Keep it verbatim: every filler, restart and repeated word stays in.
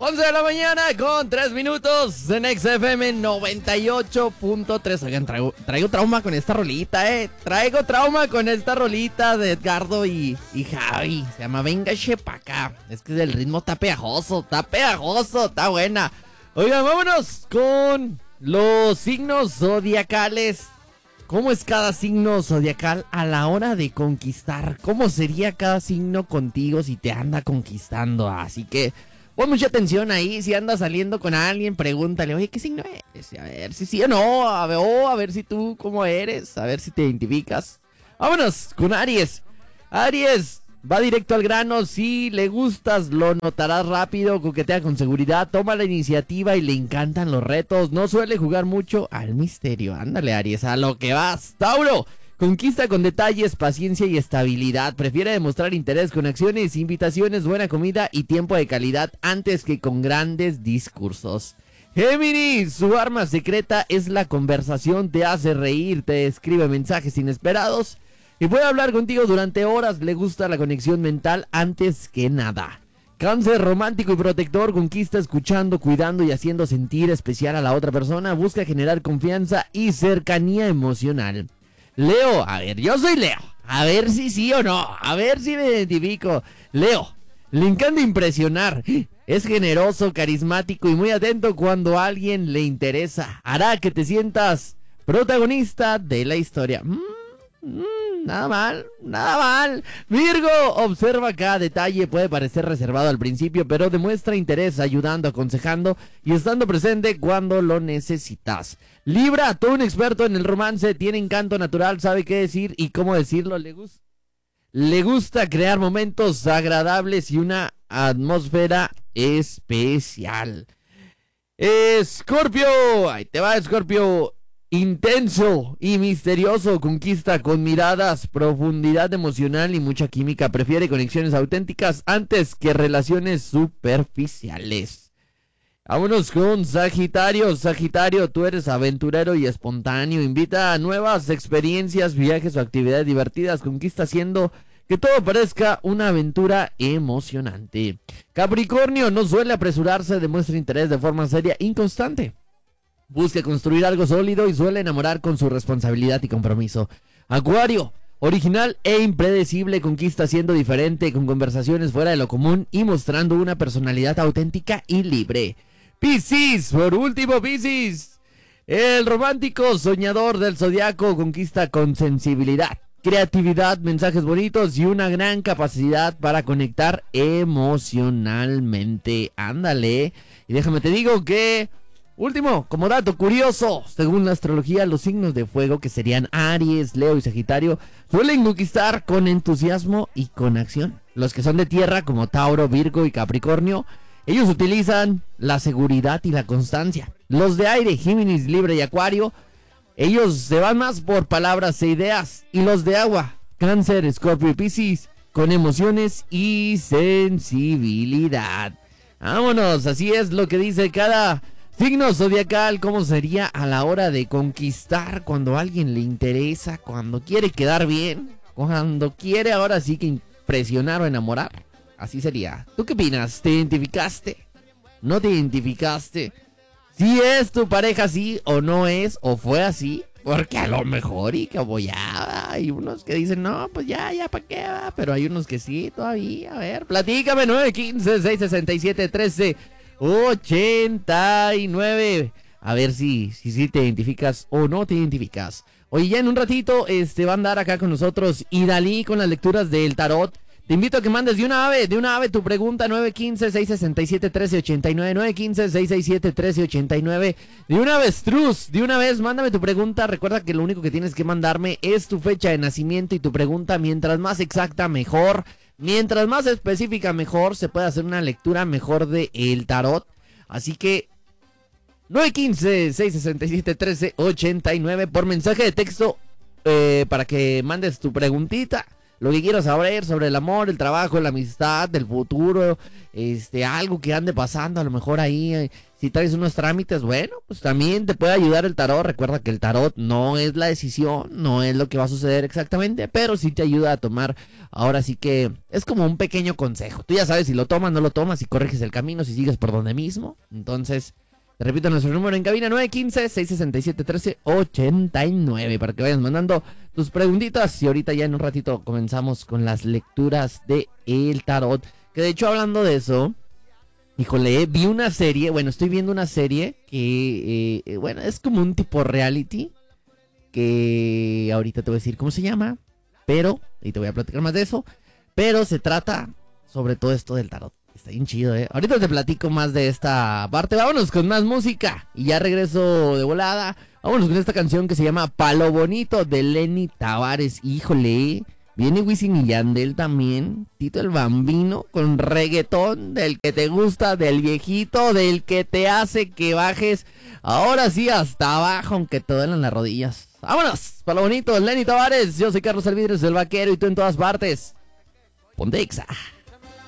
once de la mañana con tres minutos en X F M noventa y ocho punto tres. Oigan, traigo, traigo trauma con esta rolita, eh. Traigo trauma con esta rolita de Edgardo y, y Javi. Se llama Venga pa' acá. Es que el ritmo está pegajoso, está pegajoso, está buena. Oigan, vámonos con los signos zodiacales. ¿Cómo es cada signo zodiacal a la hora de conquistar? ¿Cómo sería cada signo contigo si te anda conquistando? Así que pon mucha atención ahí. Si andas saliendo con alguien, pregúntale, oye, ¿qué signo eres? A ver si sí o no, a ver, oh, a ver si tú cómo eres, a ver si te identificas. Vámonos con Aries. Aries, va directo al grano. Si le gustas, lo notarás rápido, coquetea con seguridad, toma la iniciativa y le encantan los retos. No suele jugar mucho al misterio. Ándale, Aries, a lo que vas. Tauro, conquista con detalles, paciencia y estabilidad. Prefiere demostrar interés con acciones, invitaciones, buena comida y tiempo de calidad antes que con grandes discursos. Géminis, su arma secreta es la conversación. Te hace reír, te escribe mensajes inesperados y puede hablar contigo durante horas. Le gusta la conexión mental antes que nada. Cáncer, romántico y protector, conquista escuchando, cuidando y haciendo sentir especial a la otra persona. Busca generar confianza y cercanía emocional. Leo, a ver, yo soy Leo. A ver si sí o no, a ver si me identifico. Leo, le encanta impresionar. Es generoso, carismático y muy atento cuando a alguien le interesa. Hará que te sientas protagonista de la historia. Mm. Mm, nada mal, nada mal. Virgo, observa cada detalle. Puede parecer reservado al principio, pero demuestra interés ayudando, aconsejando y estando presente cuando lo necesitas. Libra, todo un experto en el romance. Tiene encanto natural, sabe qué decir y cómo decirlo. Le, gus- le gusta crear momentos agradables y una atmósfera especial. Escorpio, ahí te va, Escorpio. Intenso y misterioso, conquista con miradas, profundidad emocional y mucha química. Prefiere conexiones auténticas antes que relaciones superficiales. Vámonos con Sagitario. Sagitario, tú eres aventurero y espontáneo. Invita a nuevas experiencias, viajes o actividades divertidas. Conquista haciendo que todo parezca una aventura emocionante. Capricornio, no suele apresurarse, demuestra interés de forma seria e inconstante. Busca construir algo sólido y suele enamorar con su responsabilidad y compromiso. Acuario, original e impredecible, conquista siendo diferente, con conversaciones fuera de lo común y mostrando una personalidad auténtica y libre. Piscis, por último, Piscis. El romántico soñador del zodiaco conquista con sensibilidad, creatividad, mensajes bonitos y una gran capacidad para conectar emocionalmente. Ándale. Y déjame te digo que último, como dato curioso, según la astrología, los signos de fuego, que serían Aries, Leo y Sagitario, suelen conquistar con entusiasmo y con acción. Los que son de tierra, como Tauro, Virgo y Capricornio, ellos utilizan la seguridad y la constancia. Los de aire, Géminis, Libra y Acuario, ellos se van más por palabras e ideas. Y los de agua, Cáncer, Escorpio y Piscis, con emociones y sensibilidad. Vámonos, así es lo que dice cada signo zodiacal. ¿Cómo sería a la hora de conquistar cuando a alguien le interesa, cuando quiere quedar bien, cuando quiere ahora sí que impresionar o enamorar? Así sería. ¿Tú qué opinas? ¿Te identificaste? ¿No te identificaste? ¿Si es tu pareja así o no es o fue así? Porque a lo mejor y que voy a... Hay unos que dicen, no, pues ya, ya, ¿para qué va? Pero hay unos que sí, todavía. A ver, platícame, nueve uno cinco, seis seis siete, uno tres ochenta y nueve. A ver si, si, si te identificas o no te identificas. Oye, ya en un ratito este, va a andar acá con nosotros Idalí con las lecturas del tarot. Te invito a que mandes de una ave, de una ave tu pregunta. Nueve uno cinco, seis seis siete, uno tres ocho nueve. nueve uno cinco, seis seis siete, uno tres ocho nueve. De una avestruz, de una vez, mándame tu pregunta. Recuerda que lo único que tienes que mandarme es tu fecha de nacimiento y tu pregunta. Mientras más exacta, mejor. Mientras más específica, mejor. Se puede hacer una lectura mejor de el tarot. Así que nueve uno cinco, seis seis siete, uno tres ocho nueve por mensaje de texto, eh, para que mandes tu preguntita. lo que quieras saber sobre el amor, el trabajo, la amistad, el futuro, este, algo que ande pasando, a lo mejor ahí, eh, si traes unos trámites, bueno, pues también te puede ayudar el tarot. Recuerda que el tarot no es la decisión, no es lo que va a suceder exactamente, pero sí te ayuda a tomar, ahora sí que es como un pequeño consejo. Tú ya sabes si lo tomas, no lo tomas, si corriges el camino, si sigues por donde mismo. Entonces, te repito nuestro número en cabina, nueve uno cinco, seis seis siete, uno tres ocho nueve, para que vayas mandando tus preguntitas. Y ahorita ya en un ratito comenzamos con las lecturas de el tarot. Que de hecho, hablando de eso, híjole, vi una serie, bueno, estoy viendo una serie que, eh, bueno, es como un tipo reality, que ahorita te voy a decir cómo se llama, pero, y te voy a platicar más de eso, pero se trata sobre todo esto del tarot. Está bien chido, eh. Ahorita te platico más de esta parte. Vámonos con más música. Y ya regreso de volada. Vámonos con esta canción que se llama Palo Bonito de Lenny Tavares. Híjole, viene Wisin y Yandel también. Tito el Bambino con reggaetón del que te gusta, del viejito, del que te hace que bajes. Ahora sí hasta abajo, aunque te duelen las rodillas. Vámonos, Palo Bonito, Lenny Tavares. Yo soy Carlos Alvidres del Vaquero y tú en todas partes. Ponte Exa.